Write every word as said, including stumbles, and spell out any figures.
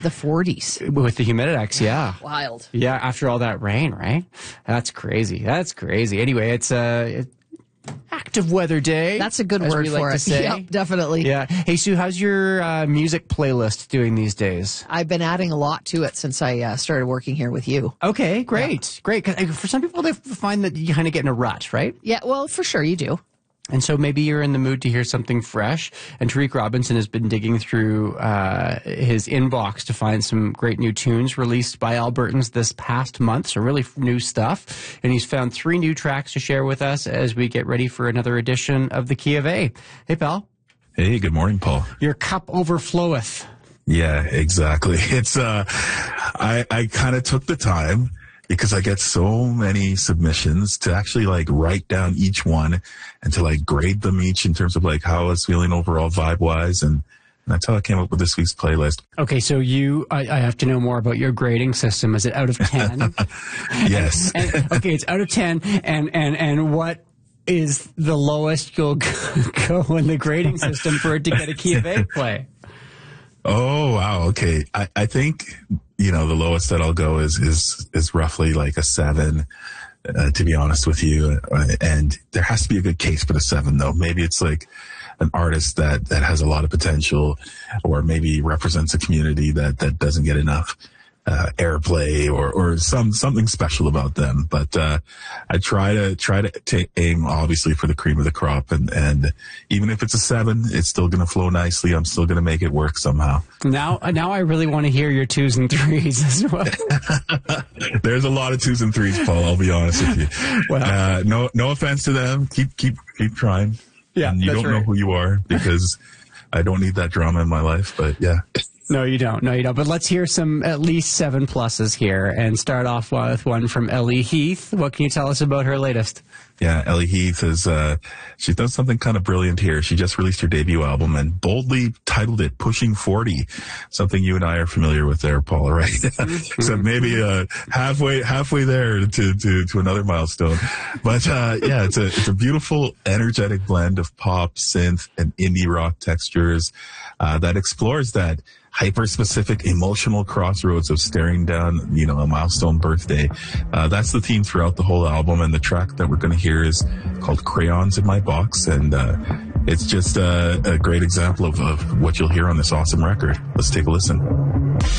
The forties. With the Humididex, yeah. Wild. Yeah, after all that rain, right? That's crazy. That's crazy. Anyway, it's a uh, active weather day. That's a good as word we for like it. to say. Yep, definitely. Yeah. Hey, Sue, how's your uh, music playlist doing these days? I've been adding a lot to it since I uh, started working here with you. Okay, great. Yeah. Great. 'Cause for some people, they find that you kind of get in a rut, right? Yeah, well, for sure you do. And so maybe you're in the mood to hear something fresh. And Tariq Robinson has been digging through uh, his inbox to find some great new tunes released by Albertans this past month. So really new stuff. And he's found three new tracks to share with us as we get ready for another edition of the Key of A. Hey, pal. Hey, good morning, Paul. Your cup overfloweth. Yeah, exactly. It's, uh, I, I kind of took the time because I get so many submissions to actually like write down each one and to like grade them each in terms of like how I was feeling overall vibe wise. And, and that's how I came up with this week's playlist. Okay. So you, I, I have to know more about your grading system. Is it out of ten? Yes. And, and, okay. It's out of ten. And, and, and what is the lowest you'll go in the grading system for it to get a Key of A play? Oh, wow. Okay. I, I think, you know, the lowest that I'll go is, is, is roughly like a seven, uh, to be honest with you. Uh, and there has to be a good case for the seven though. Maybe it's like an artist that, that has a lot of potential, or maybe represents a community that, that doesn't get enough, uh, airplay or, or some, something special about them. But, uh, I try to, try to ta- aim obviously for the cream of the crop. And, and even if it's a seven, it's still going to flow nicely. I'm still going to make it work somehow. Now, now I really want to hear your twos and threes as well. There's a lot of twos and threes, Paul. I'll be honest with you. Well, uh, no, no offense to them. Keep, keep, keep trying. Yeah. And you don't right. know who you are because I don't need that drama in my life, but yeah. No, you don't. No, you don't. But let's hear some at least seven pluses here and start off with one from Ellie Heath. What can you tell us about her latest? Yeah, Ellie Heath is, uh, she's done something kind of brilliant here. She just released her debut album and boldly titled it Pushing forty, something you and I are familiar with there, Paula, right? So maybe, uh, halfway, halfway there to, to, to another milestone. But, uh, yeah, it's a, it's a beautiful, energetic blend of pop, synth, and indie rock textures, uh, that explores that hyper-specific emotional crossroads of staring down, you know, a milestone birthday. Uh, that's the theme throughout the whole album, and the track that we're going to hear is called Crayons in My Box, and uh, it's just uh, a great example of, of what you'll hear on this awesome record. Let's take a listen.